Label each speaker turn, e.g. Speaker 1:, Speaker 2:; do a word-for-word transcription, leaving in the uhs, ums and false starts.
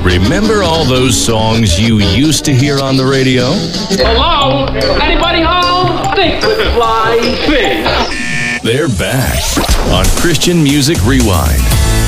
Speaker 1: Remember all those songs you used to hear on the radio?
Speaker 2: Hello? Anybody home? Think with fly fish.
Speaker 1: They're back on Christian Music Rewind.